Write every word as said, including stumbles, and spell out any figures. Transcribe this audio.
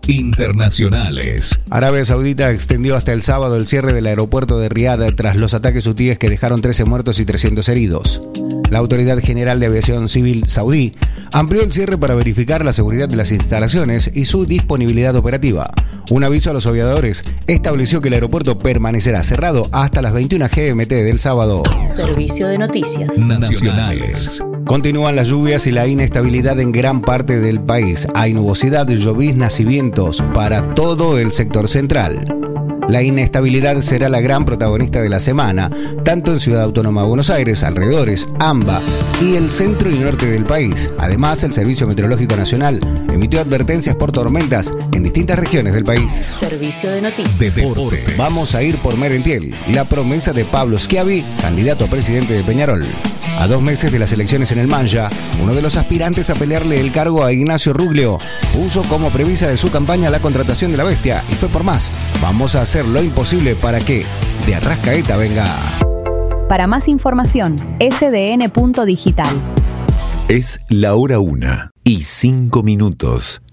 Internacionales. Arabia Saudita extendió hasta el sábado el cierre del aeropuerto de Riad tras los ataques hutíes que dejaron trece muertos y trescientos heridos. La Autoridad General de Aviación Civil saudí amplió el cierre para verificar la seguridad de las instalaciones y su disponibilidad operativa. Un aviso a los aviadores estableció que el aeropuerto permanecerá cerrado hasta las veintiuna G M T del sábado. Servicio de noticias Nacionales. Continúan las lluvias y la inestabilidad en gran parte del país. Hay nubosidad, lloviznas y vientos para todo el sector central. La inestabilidad será la gran protagonista de la semana, tanto en Ciudad Autónoma de Buenos Aires, alrededores, AMBA y el centro y norte del país. Además, el Servicio Meteorológico Nacional emitió advertencias por tormentas en distintas regiones del país. Servicio de noticias. Deportes. Vamos a ir por Merentiel, la promesa de Pablo Schiavi, candidato a presidente de Peñarol. A dos meses de las elecciones en el Manja, uno de los aspirantes a pelearle el cargo a Ignacio Ruglio puso como premisa de su campaña la contratación de la bestia y fue por más. Vamos a hacer lo imposible para que de Arrascaeta venga. Para más información, ese de ene punto digital. Es la hora una y cinco minutos.